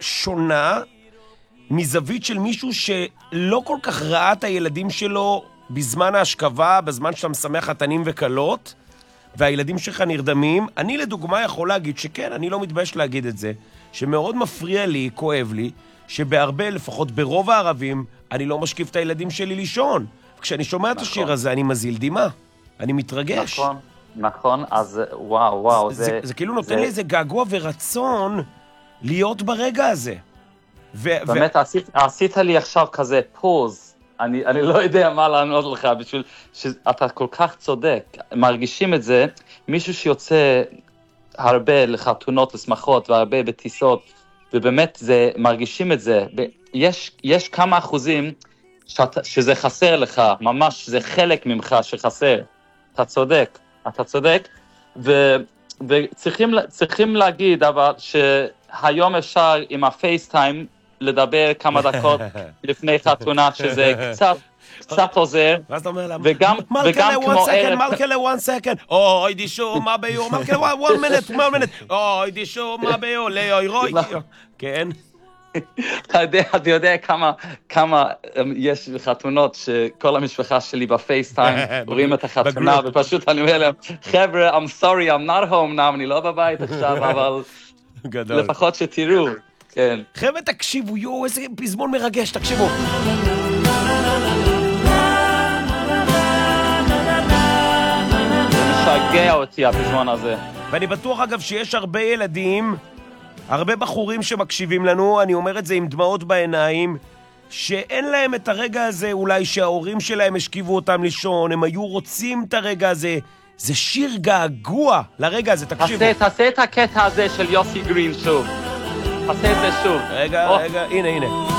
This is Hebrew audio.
שונה מזווית של מישהו שלא כל כך ראה את הילדים שלו בזמן ההשכבה, בזמן שאתה משמח חתנים וקלות, והילדים שלך נרדמים. אני לדוגמה יכול להגיד שכן, אני לא מתבייש להגיד את זה, שמאוד מפריע לי, כואב לי, שבהרבה, לפחות ברוב הערבים, אני לא משקיף את הילדים שלי לישון. כשאני שומע את השיר הזה, אני מזיל דמעה. אני מתרגש. נכון, אז וואו. זה כאילו נותן לי איזה געגוע ורצון להיות ברגע הזה. באמת, עשית לי עכשיו כזה פוז. אני לא יודע מה לענות לך, בשביל שאתה כל כך צודק. מרגישים את זה, מישהו שיוצא הרבה לחתונות, לשמחות, והרבה בטיסות, ובאמת מרגישים את זה. יש כמה אחוזים שזה חסר לך, ממש זה חלק ממך שחסר. אתה צודק, וצריכים להגיד אבל שהיום אפשר עם הפייסטיים לדבר כמה דקות לפני חתונה, שזה קצת עוזר, וגם כמו ערב... מלכלה, one second, אוי דישו, מה ביור, מלכלה, one minute, אוי דישו, מה ביור, לאוי רוי, כן. אתה יודע כמה יש חתונות שכל המשפחה שלי בפייסטיים רואים את החתונה, ופשוט אני אומר להם, חבר'ה, I'm sorry, I'm not home now, אני לא בבית עכשיו, אבל לפחות שתראו. כן. חבר'ה, תקשיבו, יו, איזה פזמון מרגש, תקשיבו. משגע אותי הפזמון הזה. ואני בטוח אגב שיש הרבה ילדים, הרבה בחורים שמקשיבים לנו, אני אומר את זה עם דמעות בעיניים, שאין להם את הרגע הזה, אולי שההורים שלהם השכיבו אותם לישון, הם היו רוצים את הרגע הזה. זה שיר געגוע לרגע הזה, תקשיבו. תעשה את הקטע הזה של יוסי גרין שוב. תעשה את זה שוב. רגע, הנה.